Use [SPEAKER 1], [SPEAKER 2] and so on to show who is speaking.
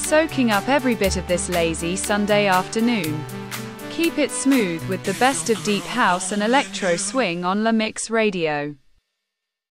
[SPEAKER 1] soaking up every bit of this lazy Sunday afternoon. Keep it smooth with the best of deep house and electro swing on La Mix Radio.